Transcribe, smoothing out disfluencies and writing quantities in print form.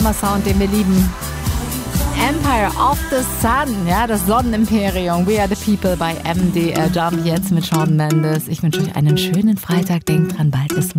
Sound, den wir lieben. Empire of the Sun, ja, das Sonnenimperium. We are the people bei MDR Jump, jetzt mit Shawn Mendes. Ich wünsche euch einen schönen Freitag. Denkt dran, bald ist